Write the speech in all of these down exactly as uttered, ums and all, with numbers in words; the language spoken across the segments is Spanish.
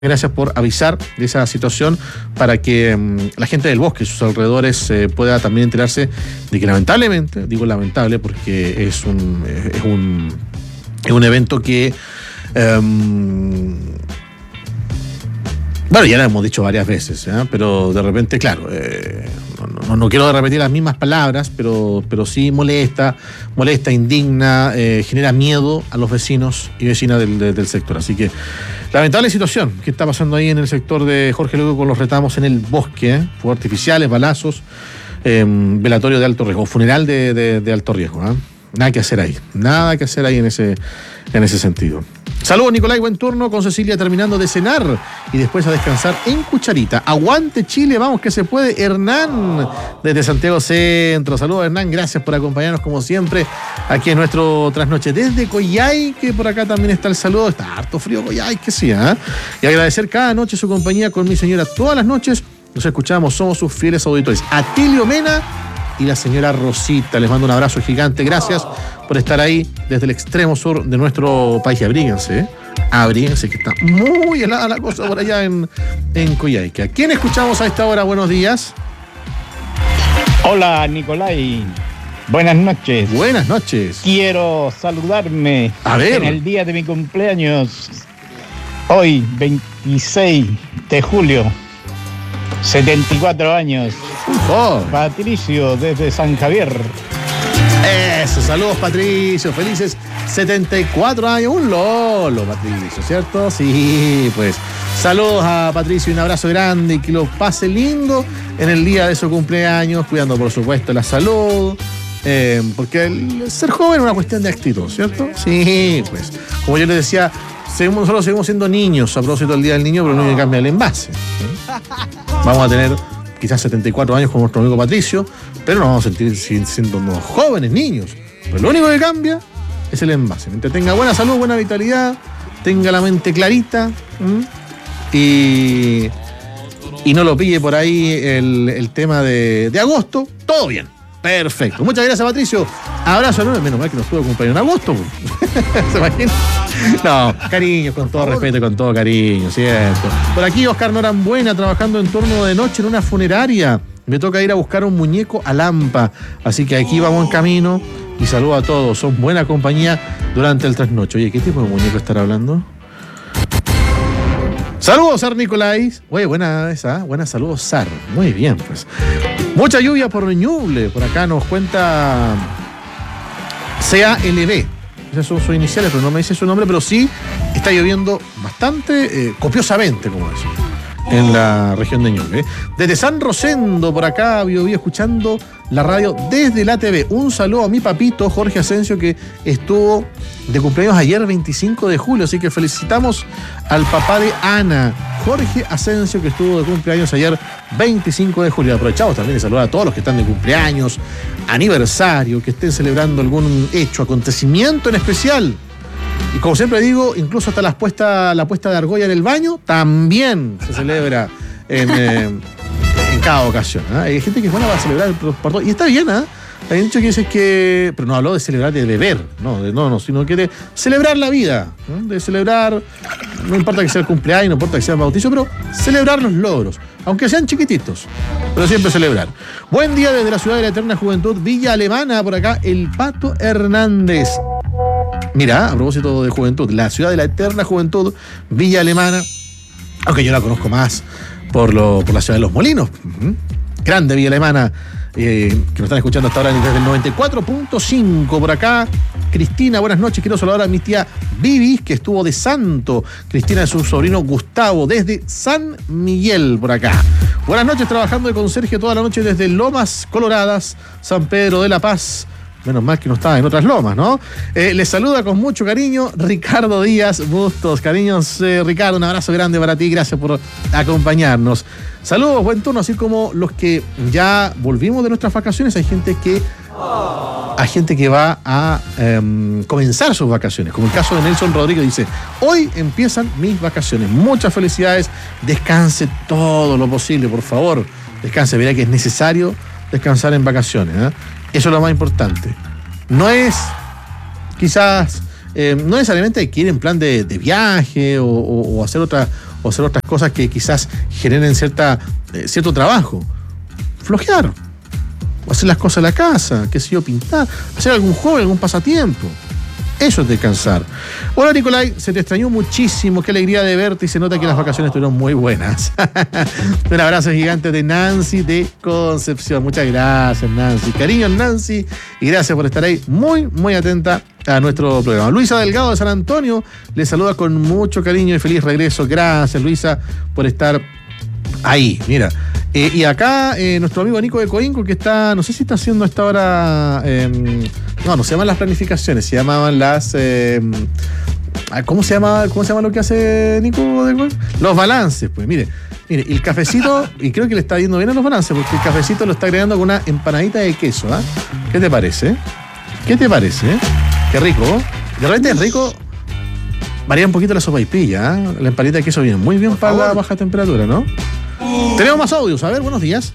Gracias por avisar de esa situación para que um, la gente del bosque y sus alrededores eh, pueda también enterarse de que lamentablemente, digo lamentable porque es un, es un, es un evento que, um, bueno, ya lo hemos dicho varias veces, ¿eh? Pero de repente, claro, eh, no, no, no quiero repetir las mismas palabras, pero, pero sí molesta, molesta, indigna, eh, genera miedo a los vecinos y vecinas del, del, del sector. Así que lamentable situación que está pasando ahí en el sector de Jorge Lugo con los retamos en el bosque, ¿eh? Fuegos artificiales, balazos, eh, velatorio de alto riesgo, funeral de, de, de alto riesgo, ¿eh? Nada que hacer ahí, nada que hacer ahí en ese, en ese sentido. Saludos, Nicolai, buen turno con Cecilia terminando de cenar y después a descansar en Cucharita. Aguante Chile, vamos que se puede. Hernán, desde Santiago Centro. Saludos, Hernán, gracias por acompañarnos como siempre aquí en nuestro trasnoche. Desde Coyhai, que por acá también está el saludo. Está harto frío Coyhai, que sí, ¿eh? Y agradecer cada noche su compañía con mi señora. Todas las noches nos escuchamos, somos sus fieles auditores. Atilio Mena y la señora Rosita, les mando un abrazo gigante, gracias por estar ahí desde el extremo sur de nuestro país. Abríguense, ¿eh? Abríguense, que está muy helada la cosa por allá en, en Coyhai. ¿A quién escuchamos a esta hora? Buenos días. Hola, Nicolai. Buenas noches. Buenas noches. Quiero saludarme a ver. En el día de mi cumpleaños, hoy, veintiséis de julio. setenta y cuatro años. Oh. Patricio desde San Javier. Eso, saludos Patricio, felices setenta y cuatro años, un lolo Patricio, ¿cierto? Sí, pues saludos a Patricio y un abrazo grande y que lo pase lindo en el día de su cumpleaños, cuidando por supuesto la salud, eh, porque el ser joven es una cuestión de actitud, ¿cierto? Sí, pues como yo les decía, seguimos, nosotros seguimos siendo niños a propósito del Día del Niño, pero no hay que cambiar el envase, ¿sí? Vamos a tener quizás setenta y cuatro años como nuestro amigo Patricio, pero nos vamos a sentir siendo unos jóvenes niños. Pero lo único que cambia es el envase. Mientras tenga buena salud, buena vitalidad, tenga la mente clarita y, y no lo pille por ahí el, el tema de, de agosto, todo bien. Perfecto. Muchas gracias, Patricio. Abrazo enorme. Menos mal que nos tuvo cumpleaños en agosto. ¿Se imagina? No, cariño, con todo respeto y con todo cariño, cierto. Por aquí, Oscar Norambuena, trabajando en turno de noche en una funeraria. Me toca ir a buscar un muñeco a Lampa. Así que aquí vamos en camino. Y saludo a todos. Son buena compañía durante el trasnoche. Oye, ¿qué tipo de muñeco estará hablando? Saludos, Sar Nicolai. Oye, buena esa, buena saludos, Sar. Muy bien, pues. Mucha lluvia por Ñuble. Por acá nos cuenta C A L B. Esas son sus iniciales, pero no me dice su nombre, pero sí está lloviendo bastante, eh, copiosamente, como decir, en la región de Ñuble. Desde San Rosendo, por acá, vi, vi escuchando la radio desde la T V. Un saludo a mi papito, Jorge Asensio, que estuvo de cumpleaños ayer, veinticinco de julio, así que felicitamos al papá de Ana, Jorge Asensio, que estuvo de cumpleaños ayer, veinticinco de julio. Aprovechamos también de saludar a todos los que están de cumpleaños, aniversario, que estén celebrando algún hecho, acontecimiento en especial. Y como siempre digo, incluso hasta la puesta, la puesta de argolla en el baño también se celebra en, eh, en cada ocasión, ¿eh? Hay gente que es buena para celebrar por, por todo, y está bien, ¿eh? Hay dicho que dices que, pero no habló de celebrar de beber, no, de, no, no, sino que de celebrar la vida, ¿eh? De celebrar, no importa que sea el cumpleaños, no importa que sea el bautizo, pero celebrar los logros, aunque sean chiquititos, pero siempre celebrar. Buen día desde la ciudad de la eterna juventud, Villa Alemana, por acá, el Pato Hernández. Mira, a propósito de juventud, la ciudad de la eterna juventud, Villa Alemana, aunque yo la conozco más por, lo, por la ciudad de Los Molinos. Uh-huh. Grande Villa Alemana, eh, que nos están escuchando hasta ahora desde el noventa y cuatro punto cinco por acá. Cristina, buenas noches. Quiero saludar a mi tía Vivi, que estuvo de santo. Cristina es su sobrino Gustavo, desde San Miguel, por acá. Buenas noches, trabajando de conserje toda la noche desde Lomas Coloradas, San Pedro de la Paz. Menos mal que no estaba en otras lomas, ¿no? Eh, les saluda con mucho cariño Ricardo Díaz Bustos. Cariños, eh, Ricardo, un abrazo grande para ti. Gracias por acompañarnos. Saludos, buen turno. Así como los que ya volvimos de nuestras vacaciones, hay gente que, hay gente que va a eh, comenzar sus vacaciones. Como el caso de Nelson Rodríguez, dice: hoy empiezan mis vacaciones. Muchas felicidades. Descanse todo lo posible, por favor. Descanse. Verá que es necesario descansar en vacaciones, ¿eh? Eso es lo más importante. No es, quizás, eh, no necesariamente hay que ir en plan de, de viaje o, o, o hacer otra, o hacer otras cosas que quizás generen cierta, eh, cierto trabajo. Flojear. O hacer las cosas en la casa, qué sé yo, pintar, hacer algún hobby, algún pasatiempo. Eso es descansar. Hola Nicolai, se te extrañó muchísimo, qué alegría de verte y se nota que las vacaciones estuvieron muy buenas. Un abrazo gigante de Nancy de Concepción. Muchas gracias Nancy. Cariño Nancy y gracias por estar ahí muy, muy atenta a nuestro programa. Luisa Delgado de San Antonio le saluda con mucho cariño y feliz regreso. Gracias Luisa por estar ahí. Mira. Eh, y acá eh, nuestro amigo Nico de Coinco, que está, no sé si está haciendo esta hora, eh, no, no se llaman las planificaciones, se llamaban las, eh, ¿cómo se llama cómo se llama lo que hace Nico de Coinco? Los balances, pues, mire, mire, el cafecito, y creo que le está yendo bien a los balances, porque el cafecito lo está agregando con una empanadita de queso, ¿eh? ¿Qué te parece? ¿Qué te parece? Qué rico, de repente es rico. Varía un poquito la sopaipilla, ¿eh? La empanadita de queso viene muy bien para la baja temperatura, ¿no? Tenemos más audios, a ver, buenos días.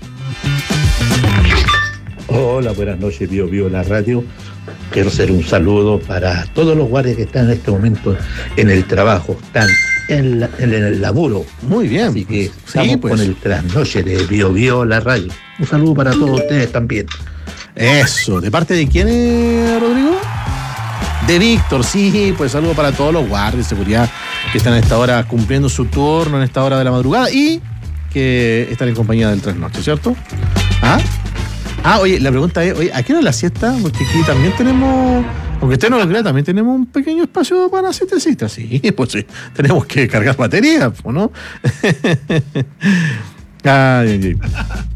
Hola, buenas noches, Bio Bio la radio. Quiero hacer un saludo para todos los guardias que están en este momento en el trabajo, están en, la, en el laburo. Muy bien. Así que sí, estamos pues. con el trasnoche de Bio Bio la radio. Un saludo para todos ustedes también. Eso, ¿de parte de quién es, Rodrigo? De Víctor, sí, pues saludo para todos los guardias de seguridad que están a esta hora cumpliendo su turno en esta hora de la madrugada y que están en compañía del trasnoche, ¿cierto? ¿Ah? Ah, oye, la pregunta es, oye, ¿a qué hora es la siesta? Porque aquí también tenemos, aunque usted no lo crea, también tenemos un pequeño espacio para siestecita. Sí, pues sí, tenemos que cargar baterías, ¿no? Ay, ay, ay.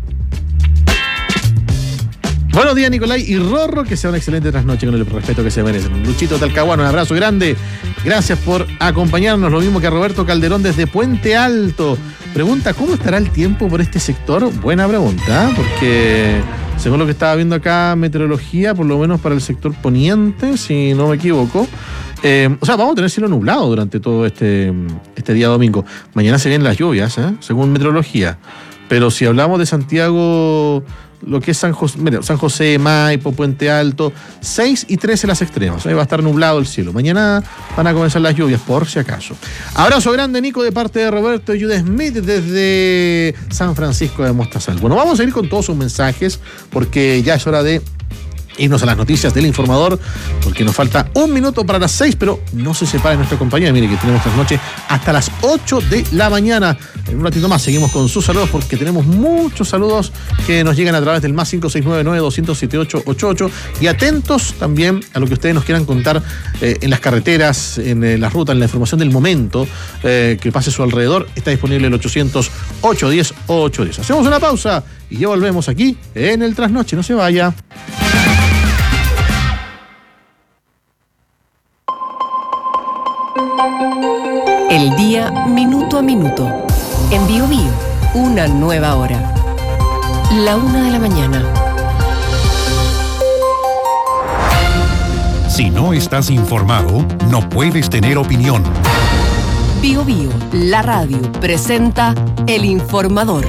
Buenos días, Nicolai y Rorro, que sea una excelente trasnoche con el respeto que se merecen. Luchito Talcahuano, un abrazo grande. Gracias por acompañarnos, lo mismo que a Roberto Calderón desde Puente Alto. Pregunta, ¿cómo estará el tiempo por este sector? Buena pregunta, porque según lo que estaba viendo acá, meteorología, por lo menos para el sector poniente, si no me equivoco, eh, o sea, vamos a tener cielo nublado durante todo este, este día domingo. Mañana se vienen las lluvias, ¿eh? Según meteorología. Pero si hablamos de Santiago, lo que es San José, mira, San José, Maipo, Puente Alto, seis y trece las extremas. Ahí va a estar nublado el cielo. Mañana van a comenzar las lluvias, por si acaso. Abrazo grande, Nico, de parte de Roberto y Jude Smith desde San Francisco de Mostazal. Bueno, vamos a ir con todos sus mensajes, porque ya es hora de irnos a las noticias del Informador, porque nos falta un minuto para las seis, pero no se separe nuestra compañía. Mire que tenemos esta noche hasta las ocho de la mañana. En un ratito más seguimos con sus saludos, porque tenemos muchos saludos que nos llegan a través del más cinco seis nueve nueve, dos cero siete ocho ocho ocho, y atentos también a lo que ustedes nos quieran contar eh, en las carreteras, en eh, las rutas, en la información del momento eh, que pase a su alrededor. Está disponible el ochocientos, ochocientos diez, ochocientos diez. Hacemos una pausa y ya volvemos aquí en el Trasnoche. No se vaya. El día minuto a minuto. En Bio Bio, una nueva hora. La una de la mañana. Si no estás informado, no puedes tener opinión. Bio Bio, la radio, presenta El Informador.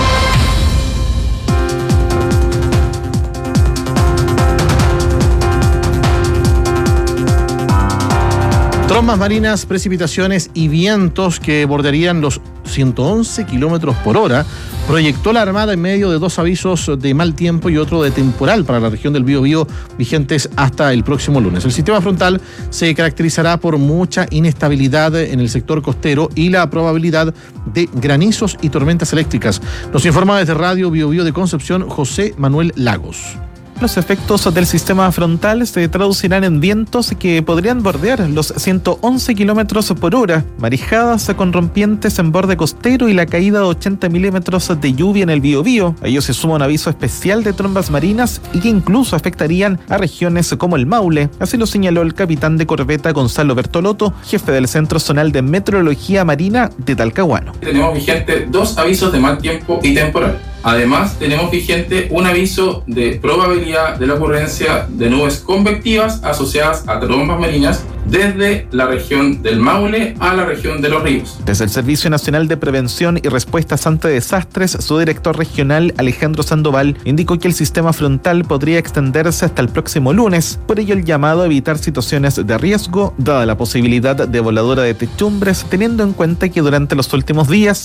Trombas marinas, precipitaciones y vientos que bordearían los ciento once kilómetros por hora, proyectó la Armada en medio de dos avisos de mal tiempo y otro de temporal para la región del Biobío, vigentes hasta el próximo lunes. El sistema frontal se caracterizará por mucha inestabilidad en el sector costero y la probabilidad de granizos y tormentas eléctricas. Nos informa desde Radio Biobío de Concepción José Manuel Lagos. Los efectos del sistema frontal se traducirán en vientos que podrían bordear los ciento once kilómetros por hora, marejadas con rompientes en borde costero y la caída de ochenta milímetros de lluvia en el Biobío. A ello se suma un aviso especial de trombas marinas y que incluso afectarían a regiones como el Maule. Así lo señaló el capitán de corbeta Gonzalo Bertolotto, jefe del Centro Zonal de Meteorología Marina de Talcahuano. Tenemos vigente dos avisos de mal tiempo y temporal. Además, tenemos vigente un aviso de probabilidad de la ocurrencia de nubes convectivas asociadas a trombas marinas desde la región del Maule a la región de Los Ríos. Desde el Servicio Nacional de Prevención y Respuestas ante Desastres, su director regional Alejandro Sandoval indicó que el sistema frontal podría extenderse hasta el próximo lunes, por ello el llamado a evitar situaciones de riesgo, dada la posibilidad de voladura de techumbres, teniendo en cuenta que durante los últimos días